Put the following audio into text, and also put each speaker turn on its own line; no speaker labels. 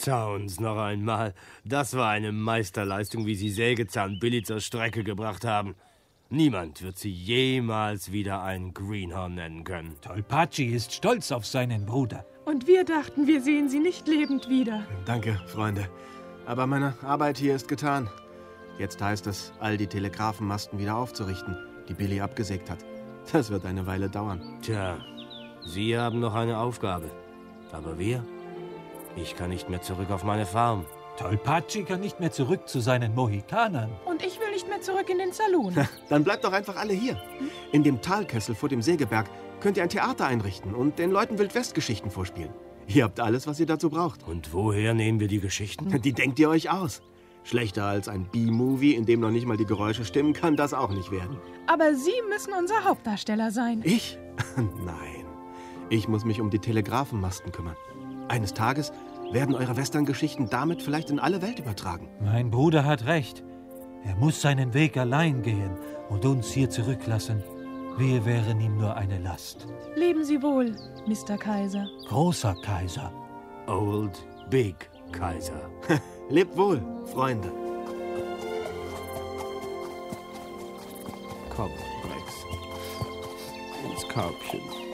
Verzauen's noch einmal. Das war eine Meisterleistung, wie Sie Sägezahn Billy zur Strecke gebracht haben. Niemand wird Sie jemals wieder ein Greenhorn nennen können.
Tolpatschi ist stolz auf seinen Bruder.
Und wir dachten, wir sehen Sie nicht lebend wieder.
Danke, Freunde. Aber meine Arbeit hier ist getan. Jetzt heißt es, all die Telegrafenmasten wieder aufzurichten, die Billy abgesägt hat. Das wird eine Weile dauern.
Tja, Sie haben noch eine Aufgabe. Aber wir? Ich kann nicht mehr zurück auf meine Farm.
Tolpatschi kann nicht mehr zurück zu seinen Mohikanern.
Und ich will nicht mehr zurück in den Saloon.
Dann bleibt doch einfach alle hier. In dem Talkessel vor dem Sägeberg könnt ihr ein Theater einrichten und den Leuten Wildwest-Geschichten vorspielen. Ihr habt alles, was ihr dazu braucht.
Und woher nehmen wir die Geschichten?
Die denkt ihr euch aus. Schlechter als ein B-Movie, in dem noch nicht mal die Geräusche stimmen, kann das auch nicht werden.
Aber Sie müssen unser Hauptdarsteller sein.
Ich? Nein. Ich muss mich um die Telegrafenmasten kümmern. Eines Tages werden eure Western-Geschichten damit vielleicht in alle Welt übertragen.
Mein Bruder hat recht. Er muss seinen Weg allein gehen und uns hier zurücklassen. Wir wären ihm nur eine Last.
Leben Sie wohl, Mr. Kaiser.
Großer Kaiser.
Old Big Kaiser.
Lebt wohl, Freunde.
Komm, Rex. Ins Körbchen.